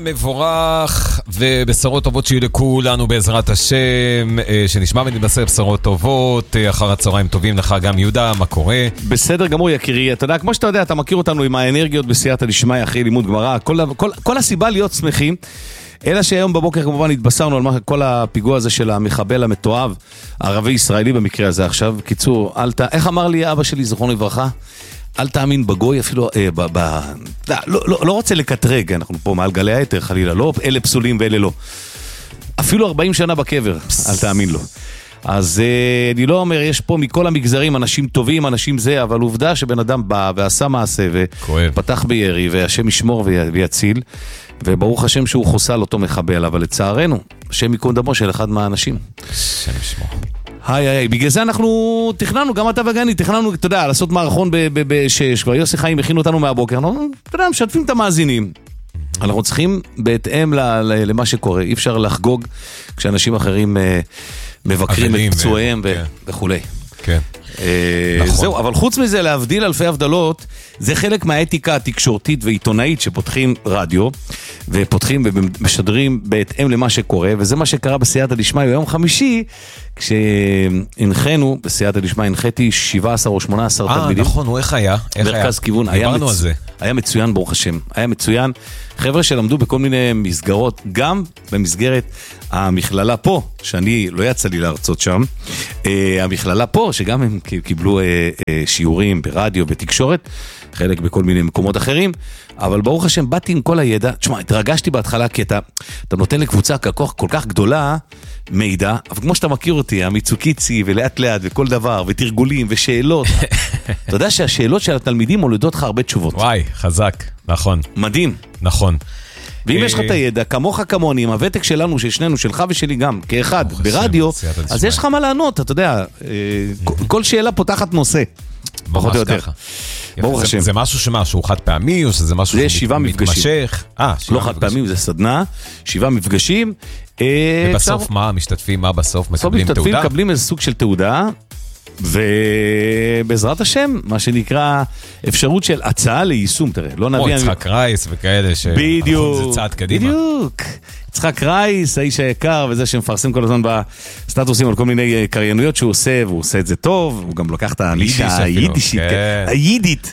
מבורך ובשורות טובות שיהיו לכולנו בעזרת השם, שנשמע ונתבשר בשורות טובות, אחר הצהריים טובים לך גם יהודה, מה קורה? בסדר גמור יקירי, אתה יודע, כמו שאתה יודע, אתה מכיר אותנו עם האנרגיות בסייעתא דשמיא אחרי לימוד גמרא, כל הסיבה להיות שמחים, אלא שהיום בבוקר כמובן התבשרנו על כל הפיגוע הזה של המחבל המתועב, ערבי ישראלי במקרה הזה עכשיו, קיצור, איך אמר לי אבא שלי זכרונו לברכה? אל תאמין בגוי, אפילו, לא רוצה לקטרג, אנחנו פה מעל גלי היתר חלילה, לא אלה פסולים ואלה לא. אפילו 40 שנה בקבר, אל תאמין לו. אז אני לא אומר, יש פה מכל המגזרים אנשים טובים, אנשים זה, אבל עובדה שבן אדם בא ועשה מעשה ופתח בירי, והשם ישמור ויציל, וברוך השם שהוא חוסל אותו מחבל, אבל לצערנו, השם יקום דמו של אחד מהאנשים. השם ישמור. היי, בגלל זה אנחנו תכננו, גם אתה וגני, תכננו, אתה יודע, לעשות מערכון בשש, כבר יוסי חיים הכינו אותנו מהבוקר, אתה יודע, משתפים את המאזינים. אנחנו צריכים בהתאם למה שקורה, אי אפשר לחגוג כשאנשים אחרים מבקרים את פצועיהם וכו'. כן. זהו, אבל חוץ מזה, להבדיל אלפי הבדלות, זה חלק מהאתיקה התקשורתית ועיתונאית שפותחים רדיו, ופותחים ומשדרים בהתאם למה שקורה, וזה מה שקרה בסייעתא דשמיא ביום חמישי, כשהנחינו, בסייעתא דשמיא הנחיתי 17 או 18 תלמידים. נכון, איך היה? מרכז כיוון, דיברנו על זה. היה מצוין ברוך השם, היה מצוין, חבר'ה שלמדו בכל מיני מסגרות, גם במסגרת המכללה פה, שאני לא יצא לי להרצות שם, המכללה פה, שגם הם קיבלו שיעורים ברדיו, בתקשורת, חלק בכל מיני מקומות אחרים, אבל ברוך השם, באתי עם כל הידע, תשמע, התרגשתי בהתחלה, כי אתה נותן לקבוצה כל כך גדולה מידע, אבל כמו שאתה מכיר אותי, המיצוקיצי ולאט לאט וכל דבר, ותרגולים ושאלות, אתה יודע שהשאלות של התלמידים מולדות לך הרבה תשובות. וואי, חזק, נכון. מדהים. נכון. ואם יש לך את הידע, כמוך כמוני, עם הוותק שלנו, של שנינו, שלך ושלי גם, כאחד, ברדיו, אז יש לך מה לענות, אתה יודע, כל שאלה פותחת נושא. פחות או יותר. ברוך השם. זה משהו שהוא חד פעמי, או שזה משהו שמתמשך? לא חד פעמי, זה סדנה, 7 מפגשים. ובסוף מה המשתתפים, מה בסוף מקבלים תעודה? המשתתפים מקבלים איזה סוג של תעודה, ובעזרת השם, מה שנקרא אפשרות של הצעה ליישום, תראה, לא נביא... או יצחק רייס וכאלה בדיוק, זה צעד קדימה. בדיוק. יצחק רייס, האיש היקר, וזה שמפרסם כל הזמן בסטטוסים על כל מיני קריינויות שהוא עושה, והוא עושה את זה טוב, הוא גם לוקח את הנישה היידית,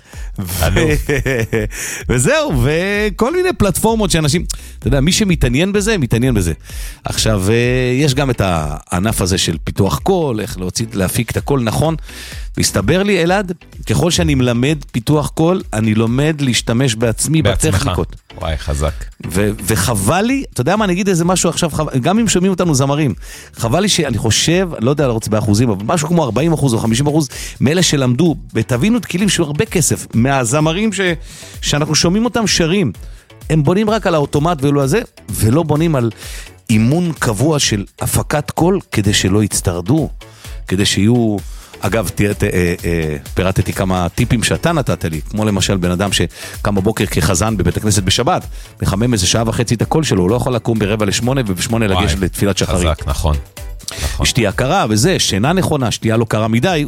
וזהו, וכל מיני פלטפורמות שאנשים, אתה יודע, מי שמתעניין בזה, מתעניין בזה. עכשיו, יש גם את הענף הזה של פיתוח קול, איך להפיק את הקול נכון, והסתבר לי, אלעד, ככל שאני מלמד פיתוח קול, אני לומד להשתמש בעצמי בטכניקות. וואי, חזק. וחבל לי, אתה יודע מה, אני אגיד איזה משהו עכשיו, גם אם שומעים אותנו זמרים, חבל לי שאני חושב, לא יודע להראות באחוזים, אבל משהו כמו 40% או 50% מאלה שלמדו, ותבינו את כלים שהוא הרבה כסף, מהזמרים שאנחנו שומעים אותם שרים, הם בונים רק על האוטומט ולא הזה, ולא בונים על אימון קבוע של הפקת קול, כדי שלא יצטרדו, כדי שיהיו... אגב, פירטתי כמה טיפים שאתה נתת לי, כמו למשל בן אדם שקם בבוקר כחזן בבית הכנסת בשבת, מחמם איזה שעה וחצי את הקול שלו, הוא לא יכול לקום ב7:45 וב8 לגשת לתפילת שחרית. חזק, נכון. שתייה קרה וזה, שינה נכונה, שתייה לא קרה מדי,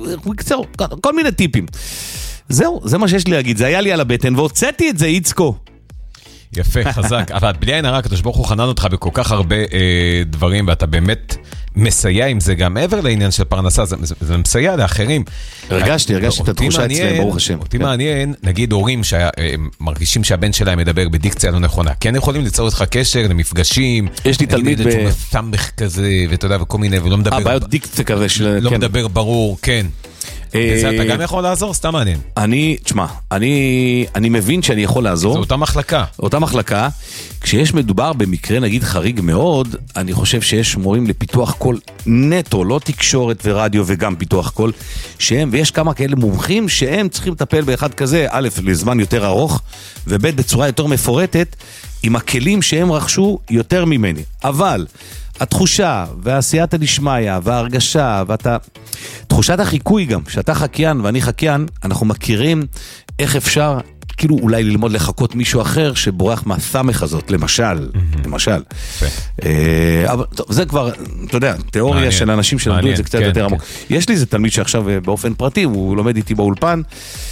כל מיני טיפים. זהו, זה מה שיש לי להגיד, זה היה לי על הבטן, והוצאתי את זה, איצקו. יפה, חזק, אבל בלי עין הרע, הקדוש ברוך הוא חנן אותך בכל כך הרבה דברים, ואתה באמת מסייע עם זה גם מעבר לעניין של פרנסה, זה מסייע לאחרים. הרגשתי את התחושה אצלם, ברוך השם. אותי מעניין, נגיד הורים שמרגישים שהבן שלהם מדבר בדיקציה לא נכונה, כן יכולים ליצור איתך קשר למפגשים, יש לי תלמיד סמך כזה, ואתה יודע, וכל מיני, ולא מדבר, בעיות דיקציה כזה, לא מדבר ברור, כן. וזה אתה גם יכול לעזור? סתם מעניין. תשמע, אני מבין שאני יכול לעזור. זו אותה מחלקה. אותה מחלקה. כשיש מדובר במקרה נגיד חריג מאוד, אני חושב שיש מורים לפיתוח קול נטו, לא תקשורת ורדיו וגם פיתוח קול, ויש כמה כאלה מומחים שהם צריכים לטפל באחד כזה, א', לזמן יותר ארוך, וב', בצורה יותר מפורטת, עם הכלים שהם רכשו יותר ממני. אבל התחושה והסייעתא דשמיא וההרגשה תחושת החיקוי גם, שאתה חקיין ואני חקיין, אנחנו מכירים איך אפשר כאילו אולי ללמוד לחכות מישהו אחר שבורח מהסמך הזאת, למשל. אבל זה כבר, אתה יודע, תיאוריה של אנשים שלמדו את זה קצת יותר עמוק. יש לי איזה תלמיד שעכשיו באופן פרטי, הוא לומד איתי באולפן,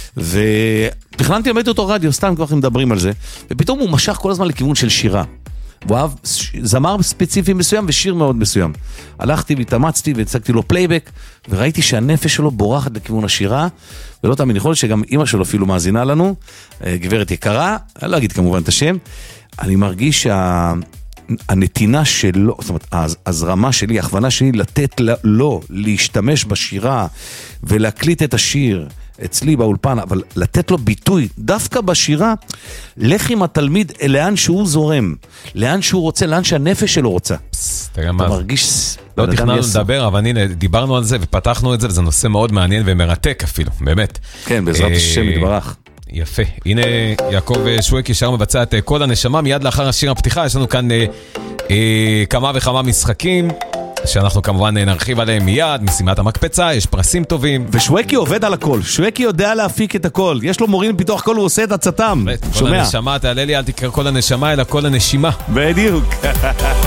ותכננתי ללמד אותו רדיו, סתם כבר מדברים על זה, ופתאום הוא משך כל הזמן לכיוון של שירה. והוא אהב זמר ספציפי מסוים ושיר מאוד מסוים. הלכתי והתאמצתי והצגתי לו פלייבק, וראיתי שהנפש שלו בורחת לכיוון השירה, ולא תמיד יכול שגם אמא שלו אפילו מאזינה לנו, גברת יקרה, אני לא אגיד כמובן את השם, אני מרגיש הנתינה שלו, זאת אומרת, הזרמה שלי, ההכוונה שלי לתת לו להשתמש בשירה ולהקליט את השיר אצלי באולפן, אבל לתת לו ביטוי דווקא בשירה, לך עם התלמיד לאן שהוא זורם, לאן שהוא רוצה, לאן שהנפש שלו רוצה. אתה מרגיש... לא תכננו לדבר, אבל הנה, דיברנו על זה ופתחנו את זה, וזה נושא מאוד מעניין ומרתק אפילו, באמת. כן, בעזרת השם יתברך. יפה. הנה יעקב שווקי שר מבצע את קול הנשמה, מיד לאחר השיר הפתיחה, יש לנו כאן כמה וכמה משחקים, שאנחנו כמובן נרחיב עליהם מיד, משימת המקפצה, יש פרסים טובים. ושווקי עובד על הכל, שווקי יודע להפיק את הכל, יש לו מורים פיתוח קול, הוא עושה את עצתם. קול הנשמה, תעלה לי, אל תקרא קול הנשמה, אלא קול הנשימה. בדיוק.